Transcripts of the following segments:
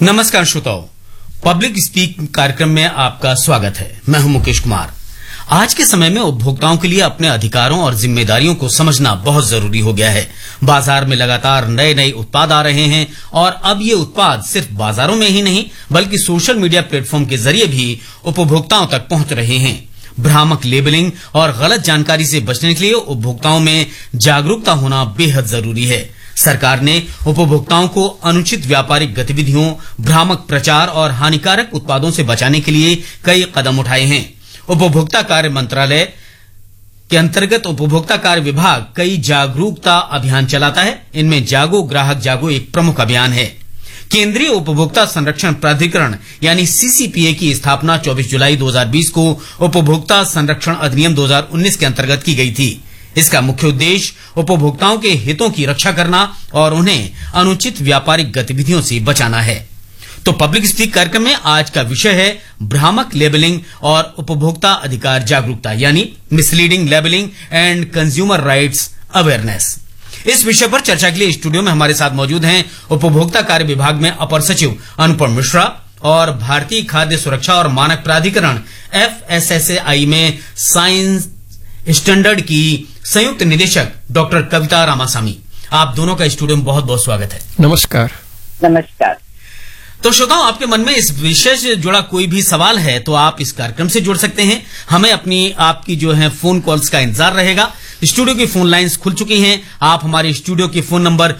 नमस्कार श्रोताओं, public speak कार्यक्रम में आपका स्वागत है। मैं हूं मुकेश कुमार। आज के समय में उपभोक्ताओं के लिए अपने अधिकारों और जिम्मेदारियों को समझना बहुत जरूरी हो गया है। बाजार में लगातार नए नए उत्पाद आ रहे हैं और अब ये उत्पाद सिर्फ बाजारों में ही नहीं बल्कि सोशल मीडिया प्लेटफॉर्म के जरिए भी उपभोक्ताओं तक पहुंच रहे हैं। भ्रामक लेबलिंग और गलत जानकारी से बचने के लिए उपभोक्ताओं में जागरूकता होना बेहद जरूरी है। सरकार ने उपभोक्ताओं को अनुचित व्यापारिक गतिविधियों, भ्रामक प्रचार और हानिकारक उत्पादों से बचाने के लिए कई कदम उठाए हैं। उपभोक्ता कार्य मंत्रालय के अंतर्गत उपभोक्ता कार्य विभाग कई जागरूकता अभियान चलाता है। इनमें जागो ग्राहक जागो एक प्रमुख अभियान है। केंद्रीय उपभोक्ता संरक्षण प्राधिकरण यानी सीसीपीए की स्थापना 24 जुलाई 2020 को उपभोक्ता संरक्षण अधिनियम 2019 के अंतर्गत की गई थी। इसका मुख्य उद्देश्य उपभोक्ताओं के हितों की रक्षा करना और उन्हें अनुचित व्यापारिक गतिविधियों से बचाना है। तो पब्लिक स्पीक कार्यक्रम में आज का विषय है भ्रामक लेबलिंग और उपभोक्ता अधिकार जागरूकता यानी misleading labelling and consumer rights awareness. इस विषय पर चर्चा के लिए स्टूडियो में हमारे साथ मौजूद हैं उपभोक्ता कार्य विभाग में अपर सचिव अनुपम मिश्रा और भारतीय खाद्य सुरक्षा और मानक प्राधिकरण FSSAI में साइंस स्टैंडर्ड की संयुक्त निदेशक डॉक्टर कविता रामासामी। आप दोनों का स्टूडियो में बहुत बहुत स्वागत है। नमस्कार। नमस्कार। तो श्रोताओं, आपके मन में इस विषय से जुड़ा कोई भी सवाल है तो आप इस कार्यक्रम से जुड़ सकते हैं। हमें आपकी जो है फोन कॉल्स का इंतजार रहेगा। स्टूडियो की फोन लाइंस खुल चुकी हैं। आप हमारे स्टूडियो के फोन नंबर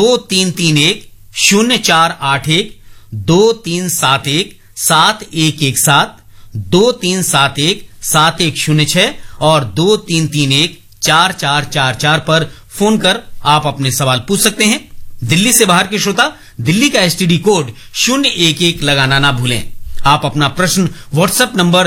2331-0481, 2371 7117, 2371 7106 और 2331-4444 पर फोन कर आप अपने सवाल पूछ सकते हैं। दिल्ली से बाहर के श्रोता दिल्ली का STD कोड 011 लगाना ना भूलें। आप अपना प्रश्न व्हाट्सएप नंबर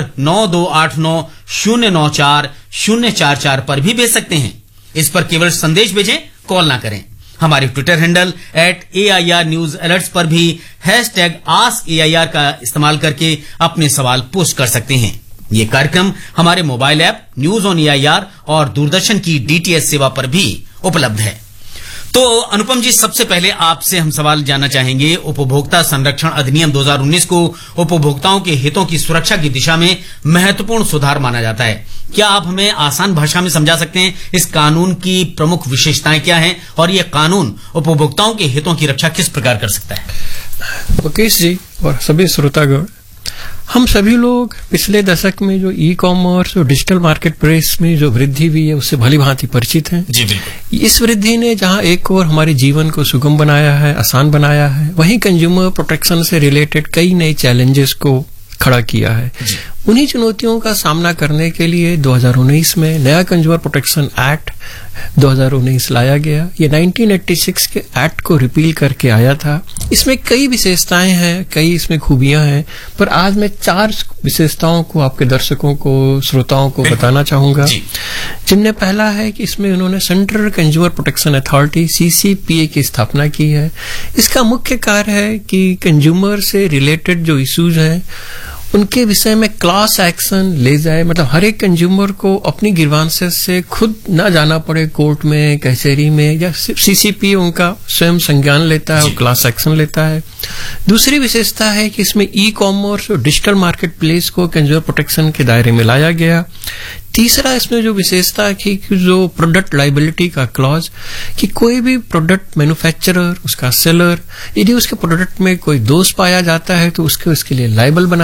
9289-094-044 पर भी भेज सकते हैं। इस पर केवल संदेश भेजें, कॉल ना करें। हमारे Twitter handle @AIR News Alerts पर भी #AskAIR का इस्तेमाल करके अपने सवाल पोस्ट कर सकते हैं। ये कार्यक्रम हमारे mobile app news on AIR और दूरदर्शन की DTH सेवा पर भी उपलब्ध है। तो अनुपम जी, सबसे पहले आपसे हम सवाल जानना चाहेंगे। उपभोक्ता संरक्षण अधिनियम 2019 को उपभोक्ताओं के हितों की सुरक्षा की दिशा में महत्वपूर्ण सुधार माना जाता है। क्या आप हमें आसान भाषा में समझा सकते हैं इस कानून की प्रमुख विशेषताएं क्या हैं और ये कानून उपभोक्ताओं के हितों की रक्षा किस प्रकार कर सकता है? मुकेश जी और सभी श्रोतागण, हम सभी लोग पिछले दशक में जो ई-कॉमर्स और डिजिटल मार्केट प्लेस में जो वृद्धि हुई है उससे भली भांति परिचित हैं। जी बिल्कुल। इस वृद्धि ने जहां एक ओर हमारे जीवन को सुगम बनाया है, आसान बनाया है, वहीं कंज्यूमर प्रोटेक्शन से रिलेटेड कई नए चैलेंजेस को खड़ा किया है। उन्हीं चुनौतियों का सामना करने के लिए 2019 में नया कंज्यूमर प्रोटेक्शन एक्ट 2019 लाया गया। ये 1986 के एक्ट को रिपील करके आया था। इसमें कई विशेषताएं हैं, कई इसमें खूबियां हैं, पर आज मैं 4 विशेषताओं को आपके दर्शकों को, श्रोताओं को बताना चाहूंगा। जिनमें पहला है कि इसमें उन्होंने central consumer protection authority CCPA की स्थापना की है। इसका मुख्य कार्य है कि कंज्यूमर से रिलेटेड जो इश्यूज हैं उनके विषय में क्लास एक्शन ले जाए। मतलब हर एक कंज्यूमर को अपनी ग्रीवांसेस से खुद ना जाना पड़े कोर्ट में, कचहरी में, या CCPA उनका स्वयं संज्ञान लेता है और क्लास एक्शन लेता है। दूसरी विशेषता है कि इसमें ई-कॉमर्स और डिजिटल मार्केट प्लेस को कंज्यूमर प्रोटेक्शन के दायरे में लाया गया। तीसरा इसमें जो विशेषता है कि जो प्रोडक्ट लाइबिलिटी का क्लॉज, कि कोई भी प्रोडक्ट मैन्युफैक्चरर, उसका सेलर, यदि उसके प्रोडक्ट में कोई दोष पाया जाता है तो उसके लिए लाइबल बना